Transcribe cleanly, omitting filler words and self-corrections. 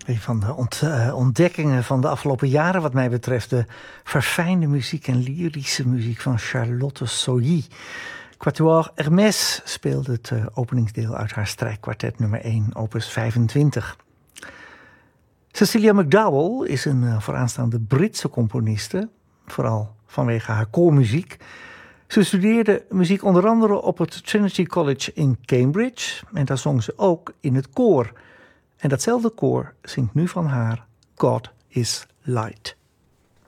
Een van de ontdekkingen van de afgelopen jaren wat mij betreft. De verfijnde muziek en lyrische muziek van Charlotte Solly. Quatuor Hermès speelde het openingsdeel uit haar strijkkwartet nummer 1, opus 25. Cecilia McDowell is een vooraanstaande Britse componiste, vooral vanwege haar koormuziek. Ze studeerde muziek onder andere op het Trinity College in Cambridge en daar zong ze ook in het koor. En datzelfde koor zingt nu van haar God is Light.